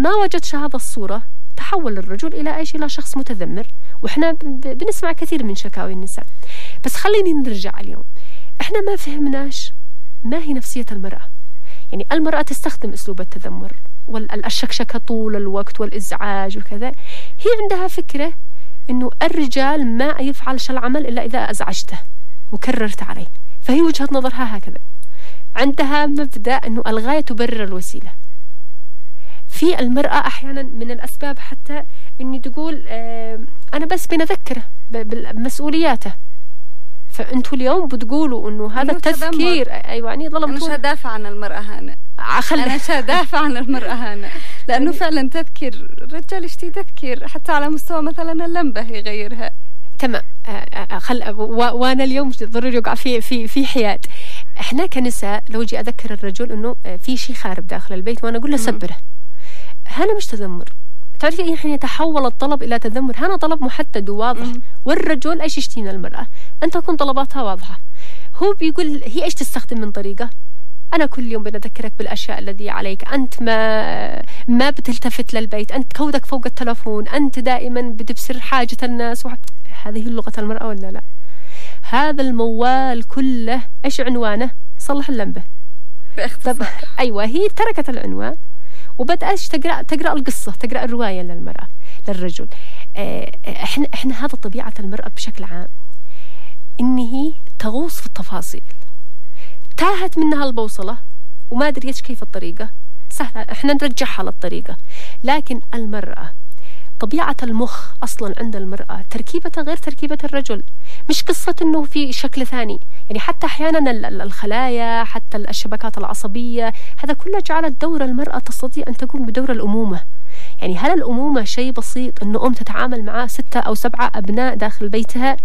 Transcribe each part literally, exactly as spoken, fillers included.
ما وجدش هذا الصورة تحول الرجل إلى إيش؟ إلى شخص متذمر. وإحنا بنسمع كثير من شكاوي النساء. بس خليني نرجع اليوم، إحنا ما فهمناش ما هي نفسية المرأة. يعني المرأة تستخدم أسلوب التذمر والشكشكة طول الوقت والإزعاج وكذا. هي عندها فكرة إنه الرجال ما يفعل شل العمل إلا إذا أزعجته وكررت عليه، فهي وجهة نظرها هكذا. عندها مبدأ إنه الغاية تبرر الوسيلة. في المرأة أحيانا من الأسباب حتى إني تقول آه أنا بس بنذكره بمسؤولياته، فأنتوا اليوم بتقولوا إنه هذا التذكير. أيوة يعني ظلمتوا. أنا مش هدافع عن المرأة هنا، أنا مش هدافع عن المرأة هنا، لأنه فعلا تذكير الرجال يشتي تذكير حتى على مستوى مثلا اللمبة يغيرها. تمام. خل وأنا اليوم ضروري يقع في في في حياد. إحنا كنساء لو جي أذكر الرجل إنه في شيء خارب داخل البيت وأنا أقول له سبره، هنا مش تذمر. تعرفي إيه حين يتحول الطلب إلى تذمر؟ هنا طلب محدد وواضح. مم. والرجل إيش يشتي من المرأة؟ أن تكون طلباتها واضحة. هو بيقول هي إيش تستخدم من طريقة؟ أنا كل يوم بنذكرك بالأشياء الذي عليك، أنت ما ما بتلتفت للبيت، أنت كودك فوق التلفون، أنت دائما بتبصر حاجة الناس. وح... هذه لغة المرأة ولا لا؟ هذا الموال كله إيش عنوانه؟ صلح اللمبة باختصار. أيوة، هي تركت العنوان وبدأت تقرأ تقرأ القصة، تقرأ الرواية للمرأة للرجل. إحنا إحنا هذا طبيعة المرأة بشكل عام، إن هي تغوص في التفاصيل. تاهت منها البوصلة وما دريتش كيف الطريقة. سهلة إحنا نرجعها للطريقة. لكن المرأة طبيعة المخ أصلا عند المرأة تركيبتها غير تركيبة الرجل. مش قصة إنه في شكل ثاني، يعني حتى أحيانا الخلايا، حتى الشبكات العصبية، هذا كله جعلت دور المرأة تستطيع أن تقوم بدور الأمومة. يعني هل الأمومة شيء بسيط إنه أم تتعامل مع ستة أو سبعة أبناء داخل بيتها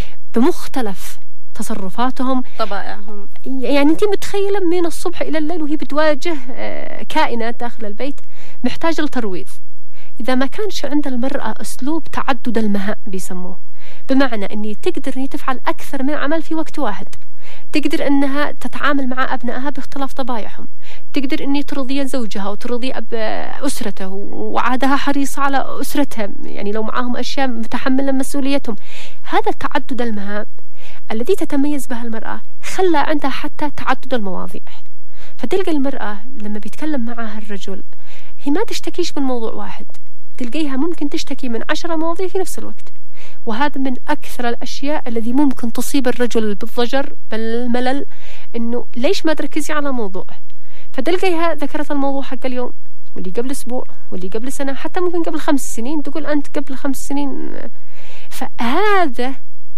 بمختلف تصرفاتهم، طبائعهم؟ يعني أنت متخيلة من الصبح إلى الليل وهي بتواجه كائنات داخل البيت محتاجة لترويض. إذا ما كانش عند المرأة أسلوب تعدد المهام بيسموه، بمعنى أني تقدر أني تفعل أكثر من عمل في وقت واحد، تقدر أنها تتعامل مع أبنائها باختلاف طبايعهم، تقدر أني ترضي زوجها وترضي أب أسرته وعادها حريصة على أسرتها، يعني لو معاهم أشياء متحملة مسؤوليتهم. هذا تعدد المهام الذي تتميز بها المرأة خلى عندها حتى تعدد المواضيع. فتلقى المرأة لما بيتكلم معها الرجل هي ما تشتكيش من موضوع واحد، تلقيها ممكن تشتكي من عشرة مواضيع في نفس الوقت. وهذا من أكثر الأشياء الذي ممكن تصيب الرجل بالضجر بالملل، إنه ليش ما تركزي على موضوع. فتلقيها ذكرت الموضوع حق اليوم واللي قبل أسبوع واللي قبل سنة، حتى ممكن قبل خمس سنين تقول أنت قبل خمس سنين. فهذا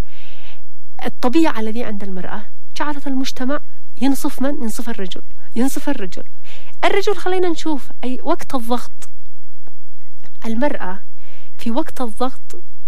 الطبيعة الذي عند المرأة جعلت المجتمع ينصف من؟ ينصف الرجل، ينصف الرجل. الرجل خلينا نشوف أي وقت الضغط، المرأة في وقت الضغط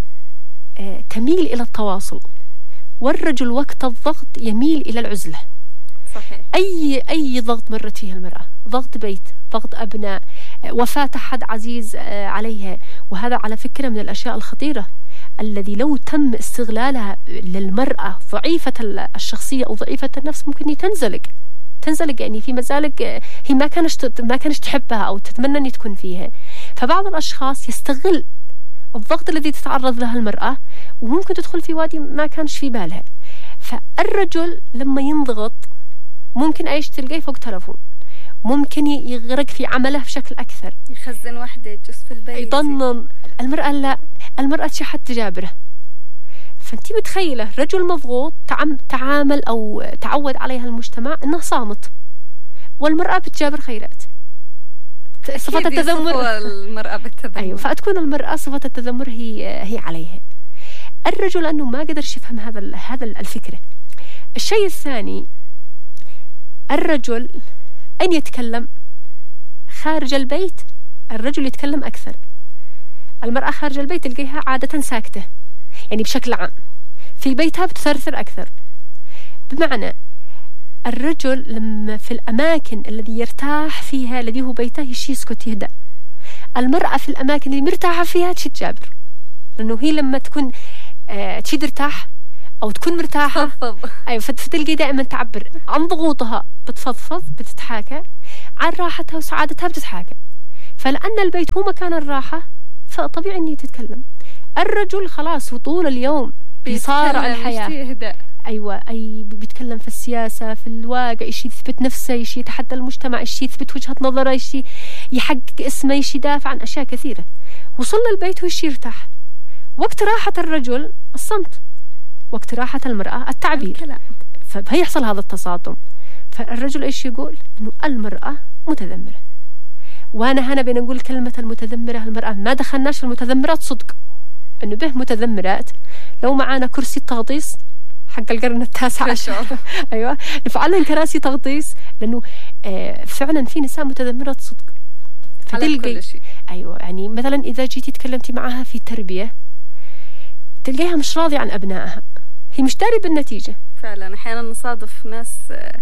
آه تميل إلى التواصل، والرجل وقت الضغط يميل إلى العزلة. صحيح. أي أي ضغط مرت فيها المرأة، ضغط بيت، ضغط أبناء، آه وفاة أحد عزيز آه عليها، وهذا على فكرة من الأشياء الخطيرة الذي لو تم استغلالها للمرأة ضعيفة الشخصية أو ضعيفة النفس ممكن تنزلق تنزلق يعني في مزالق هي ما كانت ما كانت تحبها أو تتمنى أن تكون فيها. فبعض الأشخاص يستغل الضغط الذي تتعرض له المرأة وممكن تدخل في وادي ما كانش في بالها. فالرجل لما ينضغط ممكن أيش تلقيه فوق تلفون، ممكن يغرق في عمله بشكل أكثر، يخزن وحده يجلس في البيت، يضنن. المرأة لا، المرأة تشحت تجابره. فأنتي متخيلة رجل مضغوط تعامل أو تعود عليها المجتمع أنه صامت، والمرأة بتجابر خيرات. صفة التذمر المرأة بالتذمر. أيوة، فتكون المرأة صفة التذمر هي هي عليها. الرجل أنه ما قدر يفهم هذا هذا الفكرة. الشيء الثاني، الرجل أن يتكلم خارج البيت، الرجل يتكلم أكثر. المرأة خارج البيت تلقيها عادة ساكتة، يعني بشكل عام في بيتها بتثرثر أكثر. بمعنى الرجل لما في الأماكن الذي يرتاح فيها الذي هو بيته يشي يسكت يهدأ. المرأة في الأماكن اللي مرتاحة فيها تشي تجابر، لأنه هي لما تكون آه تشي ترتاح أو تكون مرتاحة أيوة فتلقي دائما تعبر عن ضغوطها، بتفضفض، بتتحاكى عن راحتها وسعادتها، بتتحاكى. فلأن البيت هو مكان الراحة فطبيعي أني تتكلم. الرجل خلاص وطول اليوم بيصارع الحياة، أيوة أي بيتكلم في السياسة، في الواقع، إيش يثبت نفسه، إيش يتحدى المجتمع، إيش يثبت وجهة نظره، إيش يحقق اسمه، إيش يدافع عن أشياء كثيرة. وصل للبيت وإيش يرتاح. وقت راحة الرجل الصمت، وقت راحة المرأة التعبير، فهيحصل هذا التصادم. فالرجل إيش يقول؟ إنه المرأة متذمرة. وأنا هنا بنقول كلمة المتذمرة المرأة، ما دخلناش المتذمرات صدق، إنه به متذمرات. لو معانا كرسي تغطيس حق القرن التاسع عشر أيوة نفعلن كراسي تغطيس، لأنه آه فعلا في نساء متذمرات صدق. على كل شيء. أيوة يعني مثلا إذا جيتي تكلمتي معها في التربية تلقيها مش راضية عن أبنائها، هي مش داري بالنتيجة. فعلا أحيانا نصادف ناس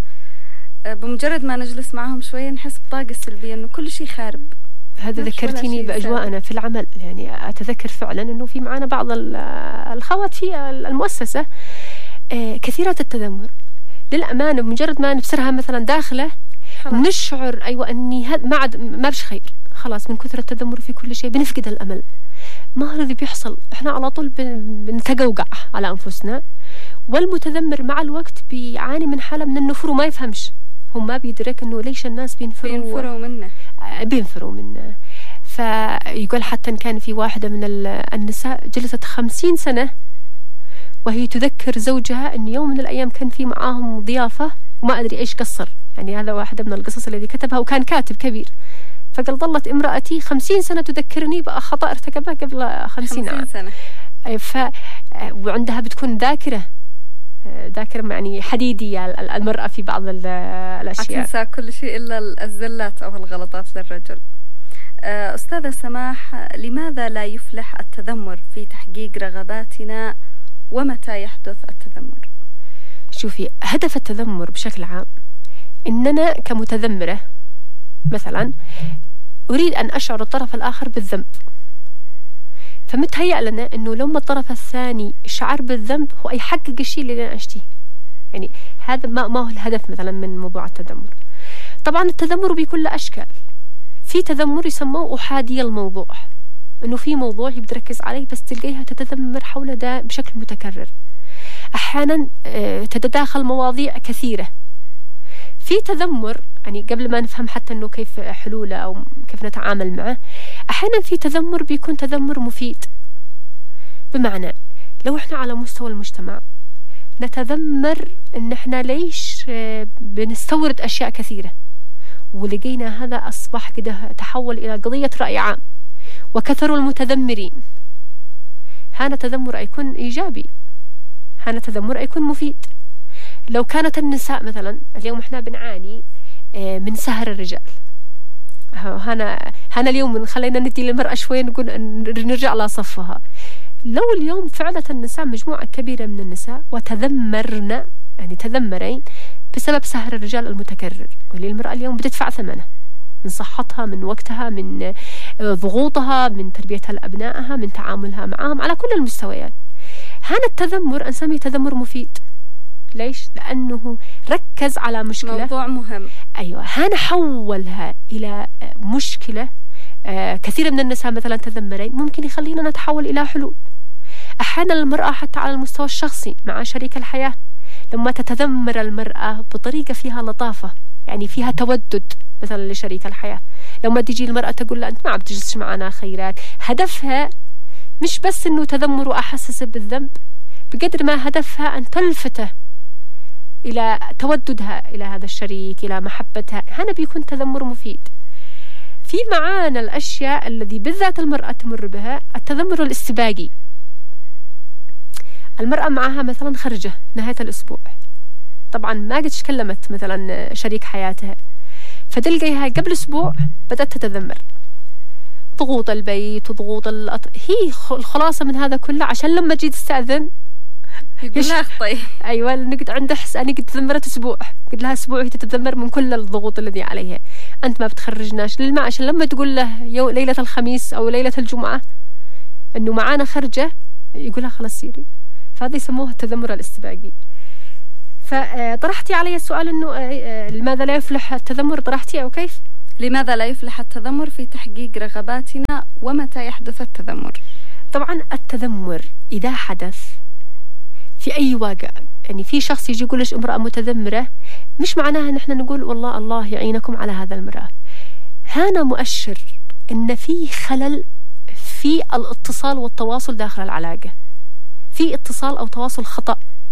بمجرد ما نجلس معهم شوية نحس بطاقة سلبية إنه كل شيء خارب. هذا ذكرتيني بأجواءنا في العمل. يعني أتذكر فعلا إنه في معنا بعض الخوات في المؤسسة كثيرات التذمر للأمانة. بمجرد ما نبصرها مثلا داخلة خلاص. نشعر أيوة أني ما عاد ما بش خير، خلاص من كثرة التذمر في كل شيء بنفقد الأمل. ما هو الذي بيحصل؟ إحنا على طول بنتقوقع على أنفسنا. والمتذمر مع الوقت بيعاني من حالة من النفور وما يفهمش، هم ما بيدرك إنه ليش الناس بينفروا بينفروا منه بينفروا منه. فيقول حتى إن كان في واحدة من النساء جلست خمسين سنة وهي تذكر زوجها أن يوم من الأيام كان في معاهم ضيافة وما أدري إيش قصر. يعني هذا واحدة من القصص الذي كتبها وكان كاتب كبير. فقال ظلت امرأتي خمسين سنة تذكرني بخطأ ارتكبها قبل خمسين عام سنة. ف وعندها بتكون ذاكرة ذاكرة يعني حديدية المرأة في بعض الأشياء، تنسى كل شيء إلا الزلات أو الغلطات للرجل. أستاذة سماح، لماذا لا يفلح التذمر في تحقيق رغباتنا ومتى يحدث التذمر؟ شوفي، هدف التذمر بشكل عام إننا كمتذمرة مثلا أريد أن أشعر الطرف الآخر بالذنب، فمتهيأ لنا إنه لما الطرف الثاني شعر بالذنب هو يحقق الشيء اللي أنا أشتيه. يعني هذا ما ما هو الهدف مثلا من موضوع التذمر. طبعا التذمر بكل أشكال. في تذمر يسموه أحادي الموضوع، إنه في موضوع هي بتركز عليه بس تلقيها تتذمر حول ده بشكل متكرر. أحيانا تتداخل مواضيع كثيرة. في تذمر يعني قبل ما نفهم حتى إنه كيف حلوله أو كيف نتعامل معه، أحيانا في تذمر بيكون تذمر مفيد. بمعنى لو إحنا على مستوى المجتمع نتذمر إن إحنا ليش بنستورد أشياء كثيرة، ولقينا هذا أصبح كده تحول إلى قضية رأي عام وكثروا المتذمرين، هذا تذمر يكون إيجابي، هذا تذمر يكون مفيد. لو كانت النساء مثلا اليوم إحنا بنعاني من سهر الرجال، هنا هنا اليوم خلينا ندي للمرأة شوي نقول نرجع على صفها. لو اليوم فعلت النساء مجموعة كبيرة من النساء وتذمرنا يعني تذمرين بسبب سهر الرجال المتكرر، واللي المرأة اليوم بتدفع ثمنه من صحتها، من وقتها، من ضغوطها، من تربيتها لأبنائها، من تعاملها معهم على كل المستويات. هذا التذمر نسميه تذمر مفيد. ليش؟ لأنه ركز على مشكلة، موضوع مهم. أيوة، هنا حولها إلى مشكلة. آه كثير من النساء مثلا تذمرين ممكن يخلينا نتحول إلى حلول. أحيانا المرأة حتى على المستوى الشخصي مع شريك الحياة لما تتذمر المرأة بطريقة فيها لطافة، يعني فيها تودد مثلا لشريك الحياة، لما تيجي المرأة تقول لا أنت ما بتجلس معنا خيرات، هدفها مش بس إنه تذمر وأحسسه بالذنب، بقدر ما هدفها أن تلفته إلى توددها إلى هذا الشريك، إلى محبتها. هذا بيكون تذمر مفيد. في معانا الأشياء الذي بالذات المرأة تمر بها، التذمر الاستباقي. المرأة معها مثلا خرجة نهاية الأسبوع، طبعا ما قد تكلمت مثلا شريك حياتها، فتلقيها قبل أسبوع بدأت تتذمر ضغوط البيت وضغوط الأط... هي الخلاصة من هذا كله عشان لما تجي تستأذن يقول لها اخطي. ايوه نقد عند احس انا قد تذمرت اسبوع، قد لها اسبوع هي تتذمر من كل الضغوط الذي عليها. انت ما بتخرجناش للمعاش، لما تقول له يوم ليله الخميس او ليله الجمعه انه معانا خرجه يقول لها خلاص سيري. فهذا يسموه التذمر الاستباقي. فطرحتي علي السؤال انه لماذا لا يفلح التذمر، طرحتي او كيف؟ لماذا لا يفلح التذمر في تحقيق رغباتنا ومتى يحدث التذمر؟ طبعا التذمر إذا حدث في أي واقع، يعني في شخص يجي يقول لك امرأة متذمرة، مش معناها نحن نقول والله الله يعينكم على هذا المرأة. هذا مؤشر إن في خلل في الاتصال والتواصل داخل العلاقة، في اتصال أو تواصل خطأ.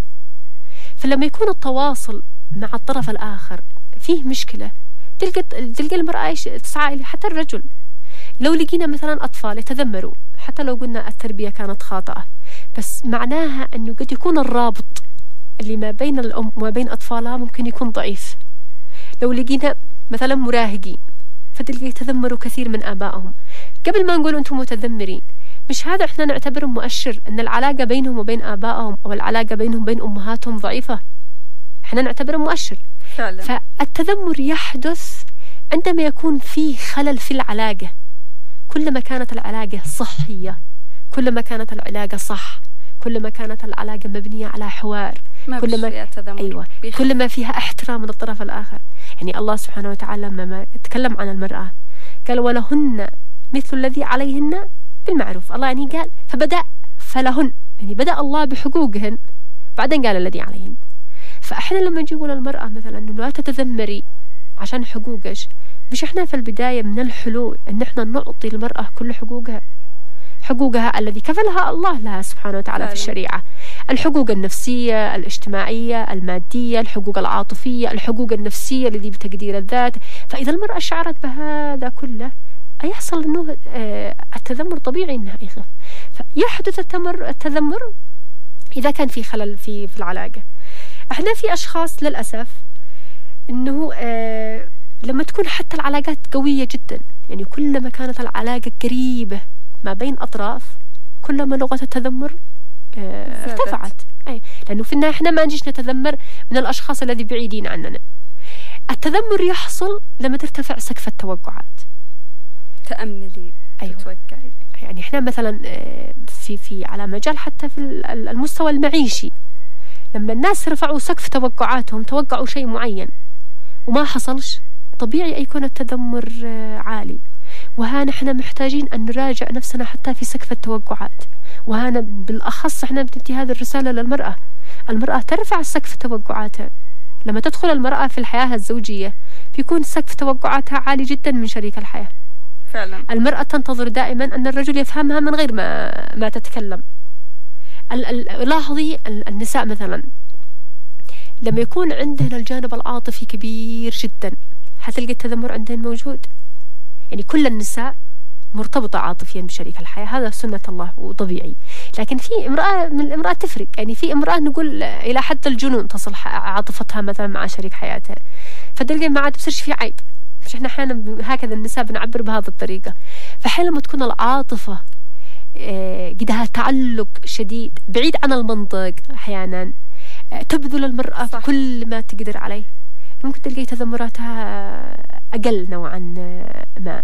فلما يكون التواصل مع الطرف الآخر فيه مشكلة، تلقى تلقى المرأة تسعى، حتى الرجل لو لقينا مثلا أطفال يتذمروا، حتى لو قلنا التربية كانت خاطئة، بس معناها أنه قد يكون الرابط اللي ما بين الأم وما بين أطفالها ممكن يكون ضعيف. لو لقينا مثلا مراهقين فتلقى يتذمروا كثير من آبائهم، قبل ما نقول أنتم متذمرين، مش هذا إحنا نعتبره مؤشر أن العلاقة بينهم وبين آبائهم أو العلاقة بينهم وبين أمهاتهم ضعيفة؟ إحنا نعتبره مؤشر فعلا. فالتذمر يحدث عندما يكون فيه خلل في العلاقة. كلما كانت العلاقة صحية، كلما كانت العلاقة صح، كلما كانت العلاقة مبنية على حوار، كلما أيوة كلما فيها احترام من الطرف الآخر. يعني الله سبحانه وتعالى لما تكلم عن المرأة قال ولهن مثل الذي عليهن بالمعروف. الله يعني قال فبدأ فلهن، يعني بدأ الله بحقوقهن بعدين قال الذي عليهن. فإحنا لما نجي نقول المرأة مثلا إنه لا تتذمري عشان حقوقك، مش إحنا في البداية من الحلول إن إحنا نعطي المرأة كل حقوقها، حقوقها الذي كفلها الله لها سبحانه وتعالى في الشريعة، الحقوق النفسية، الاجتماعية، المادية، الحقوق العاطفية، الحقوق النفسية الذي بتقدير الذات. فإذا المرأة شعرت بهذا كله يحصل إنه التذمر طبيعي إنها يخف. فيحدث التمر التذمر إذا كان في خلل في في العلاقة. إحنا في أشخاص للأسف إنه آه لما تكون حتى العلاقات قوية جدا، يعني كلما كانت العلاقة قريبة ما بين أطراف كلما لغة التذمر آه ارتفعت. أي لأنه في النهاية إحنا ما نجيش نتذمر من الأشخاص الذي بعيدين عننا. التذمر يحصل لما ترتفع سقف التوقعات. تأملي أيوة. تتوقعي. يعني إحنا مثلا في في على مجال حتى في المستوى المعيشي، لما الناس رفعوا سقف توقعاتهم، توقعوا شيء معين وما حصلش، طبيعي يكون التذمر عالي. وها نحن محتاجين أن نراجع نفسنا حتى في سقف التوقعات. وهنا بالأخص إحنا بننتي هذه الرسالة للمرأة. المرأة ترفع سقف توقعاتها. لما تدخل المرأة في الحياة الزوجية بيكون سقف توقعاتها عالي جدا من شريك الحياة. فعلا. المرأة تنتظر دائما أن الرجل يفهمها من غير ما ما تتكلم. لاحظي النساء مثلا لما يكون عندهن الجانب العاطفي كبير جدا حتلقى التذمر عندهن موجود. يعني كل النساء مرتبطة عاطفيا بشريك الحياة، هذا سنة الله وطبيعي. لكن في امرأة من الامرأة تفرق، يعني في امرأة نقول إلى حد الجنون تصل عاطفتها مثلا مع شريك حياتها، فتلقى ما عاد بصيرش في عيب. مش احنا احيانا هكذا النساء بنعبر بهذه الطريقة. فحين لما تكون العاطفة قدها تعلق شديد بعيد عن المنطق، احيانا تبذل المرأة صح. كل ما تقدر عليه، ممكن تلقي تذمراتها أقل نوعا ما.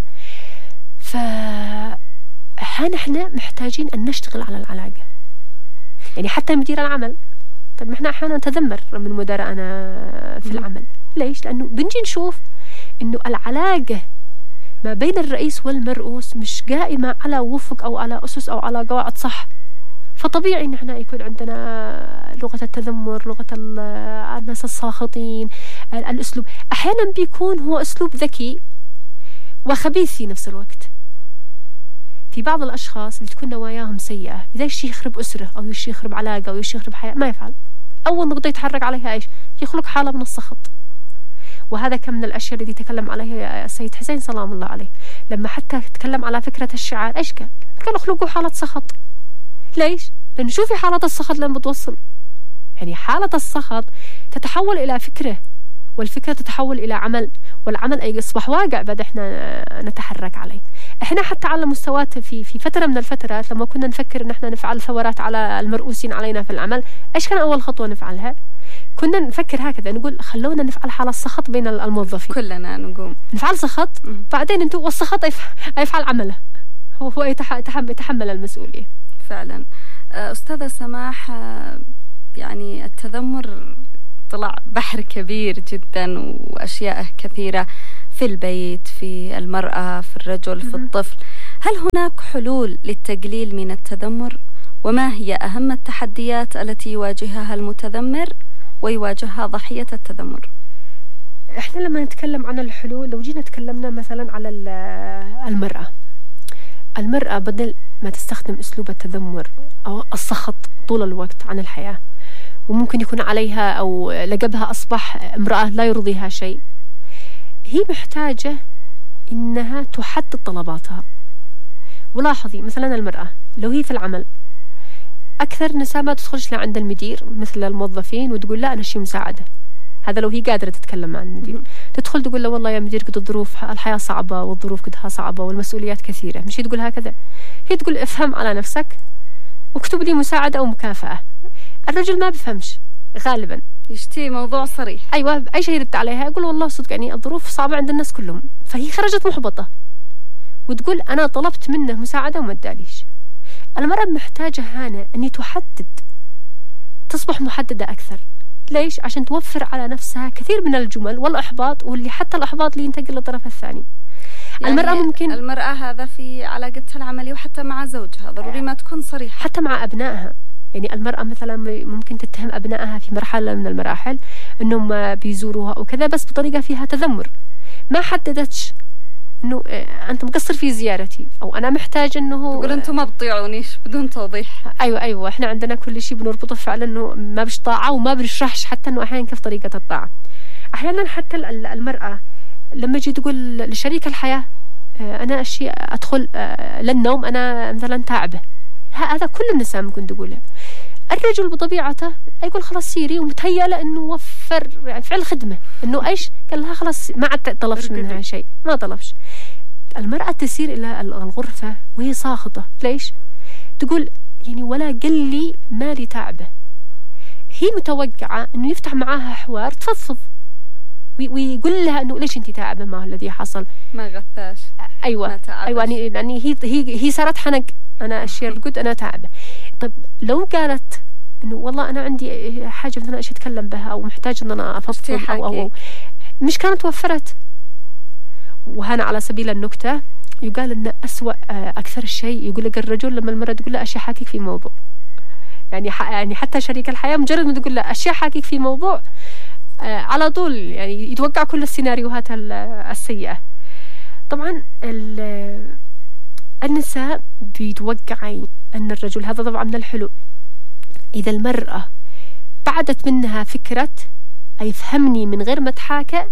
فحين احنا محتاجين أن نشتغل على العلاقة. يعني حتى مدير العمل، طب احنا احيانا نتذمر من مدراءنا في العمل، ليش؟ لأنه بنجي نشوف إنه العلاقة ما بين الرئيس والمرؤوس مش قائمة على وفق أو على أسس أو على قواعد صح. فطبيعي إن احنا يكون عندنا لغة التذمر، لغة الناس الساخطين، الأسلوب أحيانا بيكون هو أسلوب ذكي وخبيث في نفس الوقت. في بعض الأشخاص اللي تكون نواياهم سيئة، إذا يشي يخرب أسرة أو يشي يخرب علاقة أو يشي يخرب حياة ما يفعل، أول نقطة يتحرك عليها إيش؟ يخلق حالة من السخط. وهذا كم من الأشياء التي تكلم عليها السيد حسين سلام الله عليه، لما حتى تكلم على فكرة الشعار إيش قال؟ قال اخلقوا حالة سخط. ليش؟ لأن شوفي حالة السخط لما بتوصل، يعني حالة السخط تتحول إلى فكرة، والفكرة تتحول إلى عمل، والعمل أي يصبح واقع بعد إحنا نتحرك عليه. إحنا حتى على مستويات في في فترة من الفترات لما كنا نفكر إن إحنا نفعل ثورات على المرؤوسين علينا في العمل، إيش كان أول خطوة نفعلها؟ كنا نفكر هكذا، نقول خلونا نفعل حالة السخط بين الموظفين، كلنا نقوم نفعل سخط، بعدين انتوا والسخط يفعل عمله، هو هو يتحمل المسؤولية. فعلا. أستاذة سماح، يعني التذمر طلع بحر كبير جدا وأشياء كثيرة. في البيت، في المرأة، في الرجل، في الطفل. هل هناك حلول للتقليل من التذمر؟ وما هي أهم التحديات التي يواجهها المتذمر ويواجهها ضحية التذمر؟ احنا لما نتكلم عن الحلول، لو جينا تكلمنا مثلا على المرأة المرأة بدل ما تستخدم أسلوب التذمر أو السخط طول الوقت عن الحياة، وممكن يكون عليها أو لقبها أصبح امرأة لا يرضيها شيء، هي محتاجة إنها تحدد طلباتها. ولاحظي مثلا المرأة لو هي في العمل، أكثر نساء ما تدخلش لعند المدير مثل الموظفين وتقول لا أنا شي مساعدة. هذا لو هي قادرة تتكلم مع المدير. م- تدخل تقول له والله يا مدير قد الظروف الحياة صعبة والظروف قدها صعبة والمسؤوليات كثيرة. مش هي تقول هكذا، هي تقول افهم على نفسك واكتب لي مساعدة أو مكافأة. الرجل ما بفهمش غالبا، يشتي موضوع صريح. أيوة، أي شيء يرد عليها يقول والله صدق يعني الظروف صعبة عند الناس كلهم. فهي خرجت محبطة وتقول أنا طلبت منه مساعدة وما اداليش. المرأة محتاجة هنا أني تحدد، تصبح محددة أكثر. ليش؟ عشان توفر على نفسها كثير من الجمل والإحباط، واللي حتى الإحباط اللي ينتقل للطرف الثاني. يعني المرأة ممكن المرأة هذا في علاقتها العملية وحتى مع زوجها ضروري ما تكون صريحة، حتى مع أبنائها. يعني المرأة مثلا ممكن تتهم أبنائها في مرحلة من المراحل أنهم بيزوروها أو كذا، بس بطريقة فيها تذمر، ما حددتش انه انت مقصر في زيارتي او انا محتاج انه تقول انتم ما بتطيعونيش بدون توضيح. ايوه ايوه احنا عندنا كل شيء بنربطه فعلا انه ما بش طاعه وما بنشرحش حتى انه احيانا كيف طريقه الطاعه. احيانا حتى المراه لما تجي تقول لشريك الحياه انا اشياء ادخل للنوم انا مثلا تعبه، هذا كل النساء ممكن تقولها. الرجل بطبيعته يقول خلاص سيري، ومتهيأ له انه وفر يعني فعل خدمه، انه ايش قال لها خلاص ما عاد طلبش منها شيء، ما طلبش. المرأة تسير الى الغرفة وهي ساخطة. ليش؟ تقول يعني ولا قل لي مالي تعبه. هي متوقعة انه يفتح معاها حوار تفضفض ويقول لها انه ليش انت تعبه، ما هو الذي حصل، ما غثاش، ايوه ما ايوه يعني يعني هي هي هي صارت حنق، انا اشياء قلت انا تعبه. طيب لو قالت انه والله انا عندي حاجه مثلا ايش اتكلم بها او محتاج ان انا افضفض أو, او, او مش كانت وفرت. وهنا على سبيل النكته يقال ان اسوأ اكثر شيء يقول لك الرجل لما المراه تقول له اشياء حاكيك في موضوع، يعني يعني حتى شريك الحياه مجرد ما تقول له اشياء حاكيك في موضوع على طول يعني يتوقع كل السيناريوهات السيئه. طبعا النساء بيتوقعين ان الرجل، هذا طبعا من الحلول، إذا المرأة بعدت منها فكرة أي فهمني من غير ما تحاكى،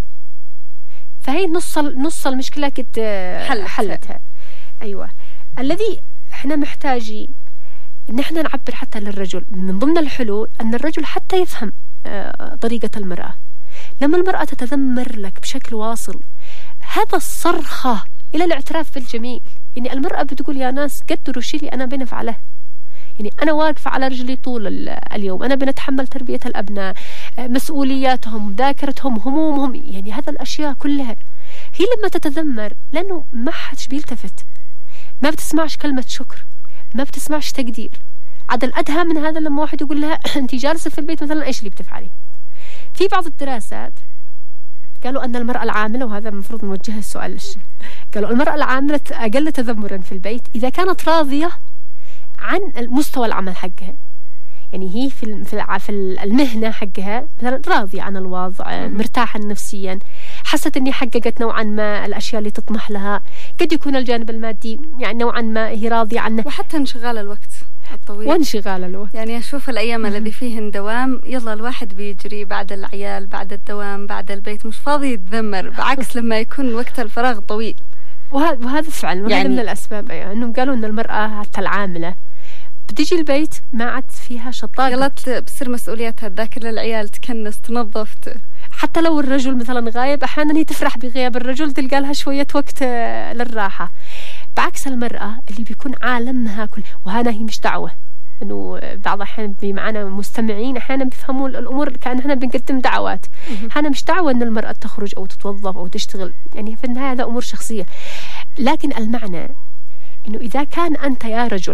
فهي نص نص المشكلة قد حلتها. حلتها. أيوة، الذي إحنا محتاجين إن إحنا نعبر حتى للرجل من ضمن الحلول أن الرجل حتى يفهم طريقة المرأة. لما المرأة تتذمر لك بشكل واصل، هذا الصرخة إلى الاعتراف بالجميل. يعني المرأة بتقول يا ناس قدروا الشيء اللي أنا بنفعله، يعني أنا واقفة على رجلي طول اليوم، أنا بنتحمل تربية الأبناء، مسؤولياتهم، ذاكرتهم، همومهم، يعني هذا الأشياء كلها. هي لما تتذمر لأنه ما حدش بيلتفت، ما بتسمعش كلمة شكر، ما بتسمعش تقدير. عاد الأدهى من هذا لما واحد يقول لها أنت جالسة في البيت مثلا إيش اللي بتفعلي. في بعض الدراسات قالوا أن المرأة العاملة، وهذا المفروض نوجه السؤال للش... قالوا المرأة العاملة أقل تذمرا في البيت إذا كانت راضية عن المستوى العمل حقها. يعني هي في في المهنة حقها مثلا راضية عن الوضع، مرتاحة نفسيا، حست أني حققت نوعا ما الأشياء اللي تطمح لها. قد يكون الجانب المادي يعني نوعا ما هي راضية عنه، وحتى انشغال الوقت الطويل وانشغال الوقت. يعني أشوف الأيام الذي فيهن دوام، يلا الواحد بيجري بعد العيال، بعد الدوام، بعد البيت، مش فاضي يتذمر، بعكس لما يكون وقت الفراغ طويل. وهذا وهذا فعلا يعني من الأسباب، يعني أنهم قالوا أن المرأة حتى العاملة بتيجي البيت ما عاد فيها شطاقة، يلا بصير مسؤولياتها تذاكر للعيال، تكنس، تنظف. حتى لو الرجل مثلا غايب أحيانا هي تفرح بغياب الرجل، تلقى لها شوية وقت للراحة، بعكس المرأة اللي بيكون عالمها كل. وهنا هي مش دعوة، إنه بعض الأحيان معنا مستمعين أحيانا بيفهموا الأمور كأن احنا بنقدم دعوات. هنا مش دعوة إن المرأة تخرج أو تتوظف أو تشتغل، يعني في النهاية هذا أمور شخصية. لكن المعنى إنه إذا كان أنت يا رجل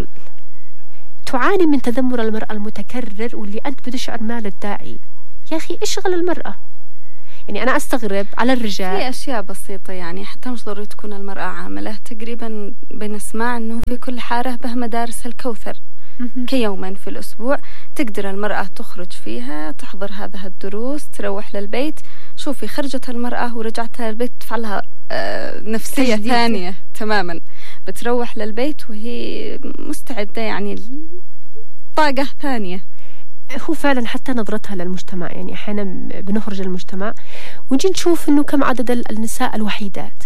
تعاني من تذمر المرأة المتكرر واللي أنت بتشعر ما له داعي، يا أخي اشغل المرأة. يعني أنا أستغرب على الرجال في أشياء بسيطة، يعني حتى مش ضروري تكون المرأة عاملة. تقريبا بنسمع أنه في كل حارة به مدارس الكوثر كيوما في الأسبوع تقدر المرأة تخرج فيها تحضر هذه الدروس، تروح للبيت. شوفي خرجت المرأة ورجعتها للبيت تفعلها آه نفسية تجديد. ثانية تماما، بتروح للبيت وهي مستعدة، يعني طاقة ثانية. هو فعلا حتى نظرتها للمجتمع، يعني أحيانا بنخرج المجتمع ونجي نشوف أنه كم عدد النساء الوحيدات،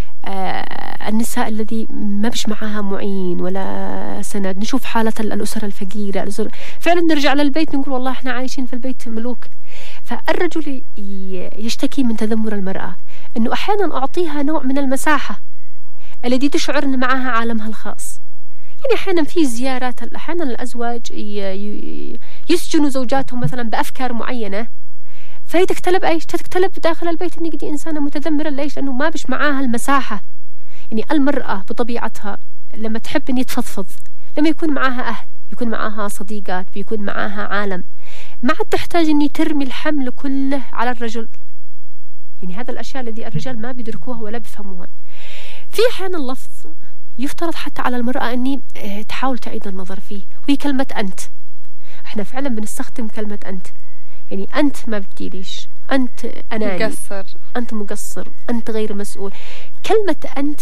آه النساء الذي ما بش معها معين ولا سند. نشوف حالة الأسر الفقيرة، الأسر فعلا نرجع للبيت نقول والله احنا عايشين في البيت ملوك. فالرجل يشتكي من تذمر المرأة، أنه أحيانا أعطيها نوع من المساحة التي تشعر أن معها عالمها الخاص. يعني أحيانا في زيارات، أحيانا الأزواج يسجنوا زوجاتهم مثلا بأفكار معينة، فهي تكتلب أيش؟ تكتلب داخل البيت إني قدي إنسانة متذمرة. ليش؟ لأنه ما بش معاها المساحة. يعني المرأة بطبيعتها لما تحب إني تفضفض، لما يكون معاها أهل، يكون معاها صديقات، بيكون معاها عالم، ما عاد تحتاج إني ترمي الحمل كله على الرجل. يعني هذا الأشياء الذي الرجال ما بيدركوها ولا بيفهموها. في أحيانا اللفظ يفترض حتى على المرأة أني تحاول تعيد النظر فيه، وهي كلمة أنت. احنا فعلا بنستخدم كلمة أنت، يعني أنت ما بتديليش، أنت أناني، مقصر، أنت مقصر، أنت غير مسؤول. كلمة أنت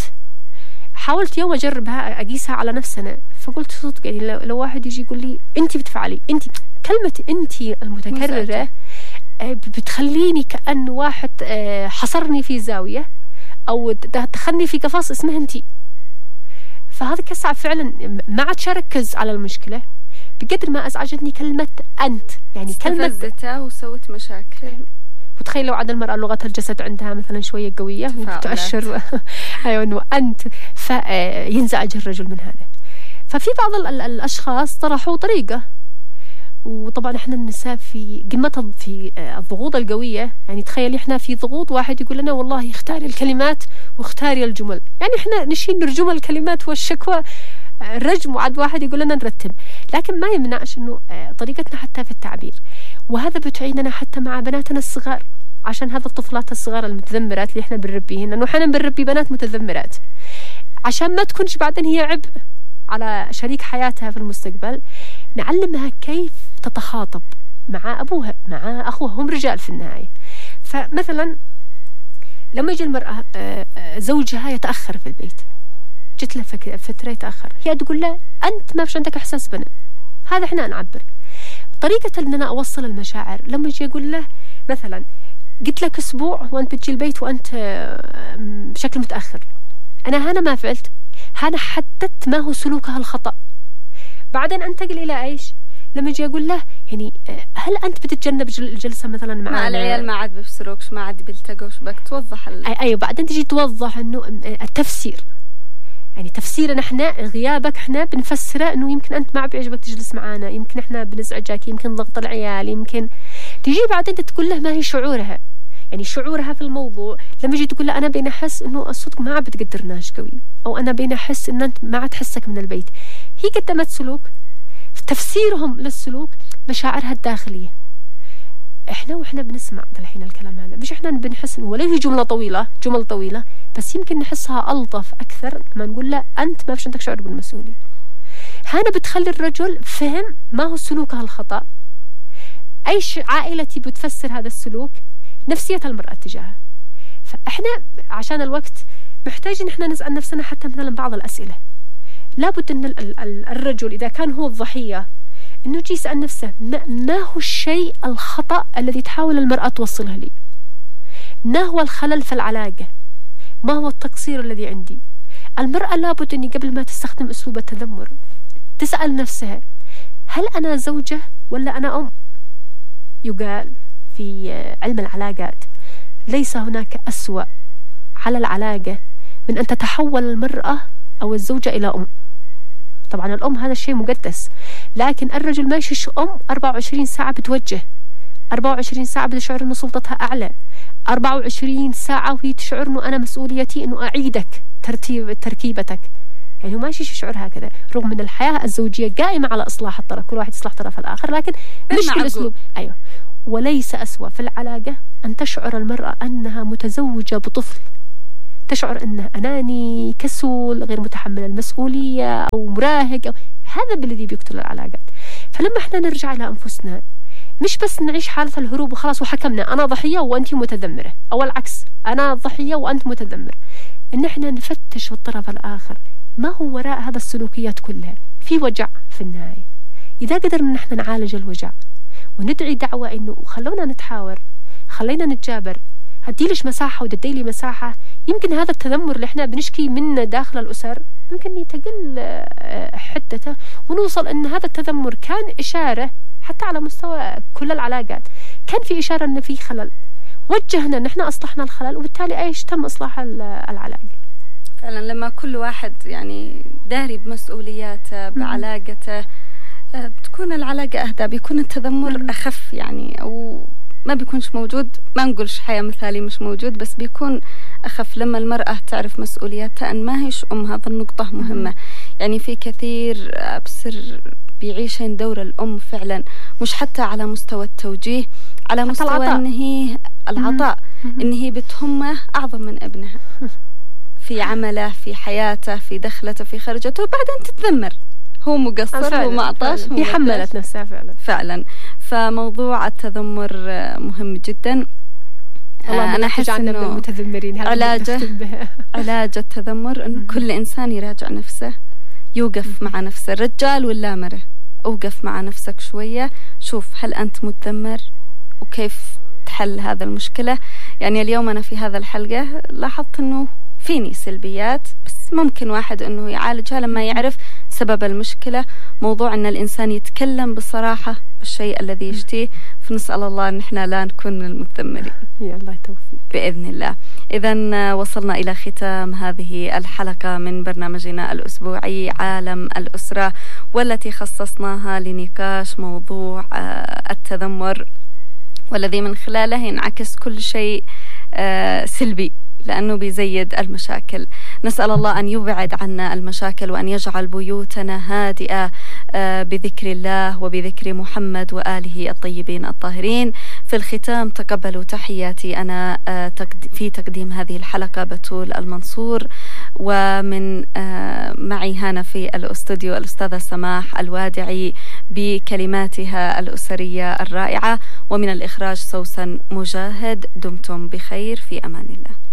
حاولت يوم أجربها أقيسها على نفسنا، فقلت صدق يعني لو, لو واحد يجي يقول لي أنت بتفعلي، أنت كلمة أنت المتكررة بتخليني كأن واحد حصرني في زاوية أو دخلني في قفص اسمه أنتي. فهذا كسع فعلا، ما عاد شركز على المشكلة بقدر ما أزعجتني كلمة أنت. يعني كلمة استفزتها وسوت مشاكل. وتخيل لو عاد المرأة لغة الجسد عندها مثلا شوية قوية وتؤشر أيوة أنه أنت، فينزعج الرجل من هذا. ففي بعض الأشخاص طرحوا طريقة، وطبعا احنا النساء في قمة في الضغوط القوية. يعني تخيل احنا في ضغوط، واحد يقول لنا والله اختاري الكلمات واختاري الجمل، يعني احنا نشيل نرجم الكلمات والشكوى الرجم، وعد واحد يقول لنا نرتب. لكن ما يمنعش انه طريقتنا حتى في التعبير، وهذا بتعيننا حتى مع بناتنا الصغار. عشان هذا الطفلات الصغار المتذمرات اللي احنا بنربيهن، انه احنا بنربي بنات متذمرات عشان ما تكونش بعدين هي عبء على شريك حياتها في المستقبل. نعلمها كيف تتخاطب مع أبوها، مع أخوها، هم رجال في النهاية. فمثلا لما يجي المرأة زوجها يتأخر في البيت، جت له فترة يتأخر، هي تقول له أنت ما فيش عندك إحساس بنا. هذا إحنا نعبر طريقة إن أنا أوصل المشاعر. لما يجي يقول له مثلا قلت لك أسبوع وأنت بتجي البيت وأنت بشكل متأخر، أنا هنا ما فعلت، هنا حددت ما هو سلوكها الخطأ. بعدين أنتقل إلى إيش؟ لما يجي أقول له يعني هل أنت بتتجنب الجلسة مثلا مع مع العيال، ما عاد بيفسروكش، ما عاد بيلتقوش، بك توضح ال... أي أيوة. بعدين تجي توضح إنه التفسير، يعني تفسيرنا إحنا غيابك إحنا بنفسره إنه يمكن أنت ما بيعجبك تجلس معانا، يمكن إحنا بنزعجك، يمكن ضغط العيال، يمكن تجي بعدين تقول له ما هي شعورها، يعني شعورها في الموضوع. لما يجي تقول له أنا بين أحس إنه الصدق ما عاد بتقدرناش قوي، أو أنا بين أحس إن أنت ما عاد تحسك من البيت. هي قدمت سلوك، تفسيرهم للسلوك مشاعرها الداخلية. إحنا وإحنا بنسمع الحين الكلام هذا، مش إحنا بنحس ولا هي جملة طويلة، جمل طويلة، بس يمكن نحسها ألطف أكثر لما نقول له أنت ما فيش عندك شعور بالمسؤولية. هنا بتخلي الرجل فهم ما هو سلوكها الخطأ، أيش عائلتي بتفسر هذا السلوك، نفسية المرأة تجاهه. فإحنا عشان الوقت محتاجين إحنا نسأل نفسنا حتى مثلا بعض الأسئلة. لابد أن الرجل إذا كان هو الضحية إنه يجي يسأل نفسه ما هو الشيء الخطأ الذي تحاول المرأة توصله لي، ما هو الخلل في العلاقة، ما هو التقصير الذي عندي. المرأة لابد أني قبل ما تستخدم أسلوب التذمر تسأل نفسها هل أنا زوجة ولا أنا أم؟ يقال في علم العلاقات ليس هناك أسوأ على العلاقة من أن تتحول المرأة أو الزوجة إلى أم. طبعا الأم هذا الشيء مقدس، لكن الرجل ما يشيش أم أربعة وعشرين ساعة بتوجه، أربعة وعشرين ساعة بتشعر أنه سلطتها أعلى، أربعة وعشرين ساعة وهي تشعر أنه أنا مسؤوليتي أنه أعيدك ترتيب تركيبتك. يعني ما يشيش يشعر هكذا، رغم أن الحياة الزوجية قائمة على إصلاح الطرف، كل واحد يصلح طرف الآخر، لكن مش بالأسلوب. أيوة. وليس أسوأ في العلاقة أن تشعر المرأة أنها متزوجة بطفل، تشعر أنه أناني، كسول، غير متحمل المسؤولية، أو مراهق، أو هذا بالذي بيقتل العلاقات. فلما احنا نرجع إلى أنفسنا، مش بس نعيش حالة الهروب وخلاص وحكمنا أنا ضحية وأنت متذمرة، أو العكس أنا ضحية وأنت متذمر، إن احنا نفتش في الطرف الآخر ما هو وراء هذا السلوكيات كلها. في وجع في النهاية، إذا قدرنا نحن نعالج الوجع وندعي دعوة إنه خلونا نتحاور، خلينا نتجابر، هديلش مساحة ودديلي مساحة، يمكن هذا التذمر اللي احنا بنشكي منه داخل الأسر ممكن يتقل حدته، ونوصل إن هذا التذمر كان إشارة حتى على مستوى كل العلاقات، كان في إشارة إن في خلل، وجهنا نحن أصلحنا الخلل، وبالتالي أيش تم إصلاح العلاقة. فعلا لما كل واحد يعني داري بمسؤولياته بعلاقته بتكون العلاقة أهدى، بيكون التذمر أخف يعني، أو ما بيكونش موجود. ما نقولش حياة مثالي مش موجود، بس بيكون أخف لما المرأة تعرف مسؤولياتها أن ما هيش أم. هذا النقطة مهمة. يعني في كثير بسر بيعيشين دور الأم فعلا، مش حتى على مستوى التوجيه، على مستوى أن هي العطاء، أن هي بتهمه أعظم من ابنها في عمله، في حياته، في دخلته، في خرجته، وبعدين تتذمر هو مقصر، هو ما أعطاش، هي حملت نفسها فعلا فعلا. فموضوع التذمر مهم جدا. أنا أحس إنه المتذمرين علاجه علاج التذمر إنه كل إنسان يراجع نفسه، يوقف مع نفسه، الرجال ولا مرة، أوقف مع نفسك شوية، شوف هل أنت متذمر وكيف تحل هذا المشكلة. يعني اليوم أنا في هذا الحلقة لاحظت إنه فيني سلبيات، بس ممكن واحد إنه يعالجها لما يعرف سبب المشكلة. موضوع أن الإنسان يتكلم بصراحة بالشيء الذي يشتيه، فنسأل الله أن احنا لا نكون من المتذمرين. يا الله توفيق بإذن الله. إذن وصلنا إلى ختام هذه الحلقة من برنامجنا الأسبوعي عالم الأسرة، والتي خصصناها لنقاش موضوع التذمر، والذي من خلاله ينعكس كل شيء سلبي لأنه بيزيد المشاكل. نسأل الله أن يبعد عنا المشاكل، وأن يجعل بيوتنا هادئة بذكر الله وبذكر محمد وآله الطيبين الطاهرين. في الختام تقبلوا تحياتي أنا في تقديم هذه الحلقة بتول المنصور، ومن معي هنا في الأستوديو الأستاذة سماح الوادعي بكلماتها الأسرية الرائعة، ومن الإخراج سوسن مجاهد. دمتم بخير، في أمان الله.